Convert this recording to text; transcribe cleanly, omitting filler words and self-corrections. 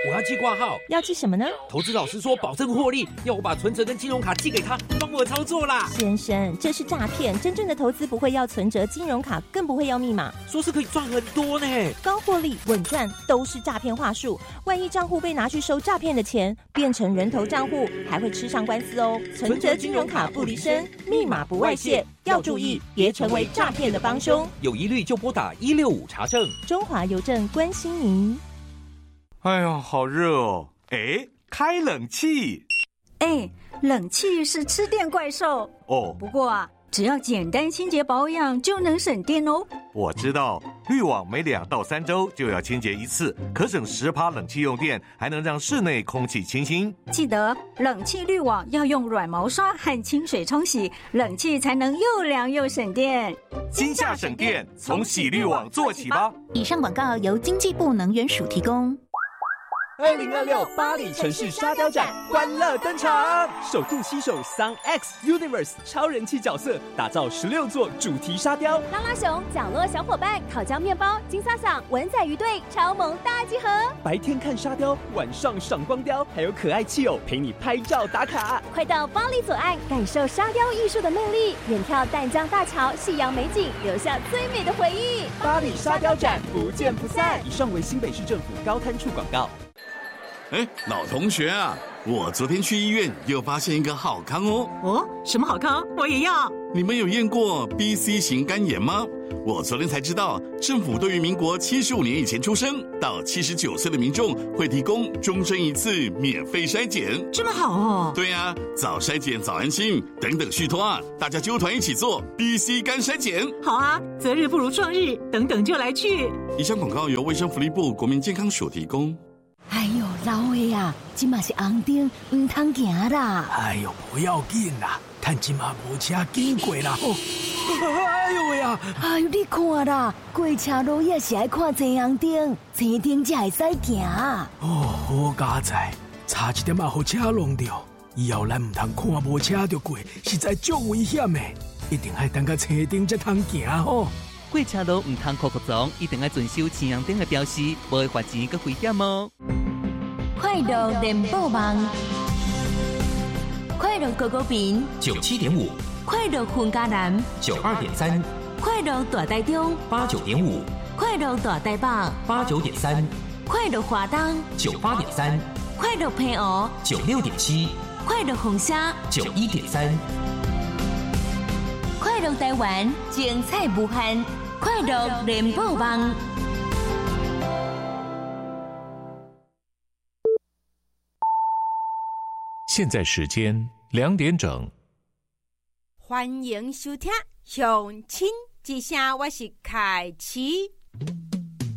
我要寄挂号。 要寄什么呢？ 投资老师说保证获利，要我把存折跟金融卡寄给他，帮我操作啦。 先生，这是诈骗，真正的投资不会要存折、金融卡，更不会要密码。 说是可以赚很多呢， 高获利、稳赚都是诈骗话术。万一账户被拿去收诈骗的钱，变成人头账户，还会吃上官司哦。存折、金融卡不离身，密码不外泄，要注意，别成为诈骗的帮凶。 有疑虑就拨打165查证。 中华邮政关心您。 哎呀，好热哦！哎，开冷气。 哎，冷气是吃电怪兽哦。 不过啊，只要简单清洁保养就能省电哦。 我知道，滤网每2到3周就要清洁一次，可省10%冷气用电，还能让室内空气清新。 记得冷气滤网要用软毛刷和清水冲洗，冷气才能又凉又省电。 今夏省电，从洗滤网做起吧。 以上广告由经济部能源署提供。 2026巴黎城市沙雕展欢乐登场，首度携手 Sun X Universe 超人气角色，打造16座主题沙雕。 拉拉熊、角落小伙伴、烤焦面包、金萨桑、文仔鱼队超萌大集合。 白天看沙雕，晚上赏光雕，还有可爱气友陪你拍照打卡。 快到巴黎左岸感受沙雕艺术的魅力，远眺淡江大桥、夕阳美景，留下最美的回忆。 巴黎沙雕展不见不散。以上为新北市政府高滩处广告。 哎，老同学啊，我昨天去医院又发现一个好康哦。 哦，什么好康？我也要。 你们有验过 BC 型肝炎吗？我昨天才知道，政府对于民国75年以前出生到79岁的民众会提供终身1次免费筛检。 这么好哦？ 对啊，早筛检早安心，等等续托啊，大家揪团一起做 BC 肝筛检。 好啊，择日不如撞日，等等就来去。 以上广告由卫生福利部国民健康署提供。 哎呦，老的啊，今嘛是红灯，唔通行啦。 哎呦，不要紧啦，但今嘛无车经过啦。哦，哎呦喂啊！ 哎呦，你看啦，过车路也是爱看前红灯，前灯才会使行。 哦，好佳哉，差一点啊，予车弄掉。以后咱唔通看无车就过，实在足危险的，一定要等到车灯才通行吼。 过车路唔通酷撞，一定要遵守前红灯的标示，无会罚钱佮危险哦。 快乐联播网，快乐狗狗饼 97.5， 快乐混家男 92.3， 快乐大台中 89.5， 快乐大台北 89.3， 快乐华东 98.3， 快乐平湖 96.7， 快乐红沙 91.3， 快乐台湾精彩无限，快乐联播网。 现在时间2点整。 欢迎收听《乡亲之声》，我是凯琪。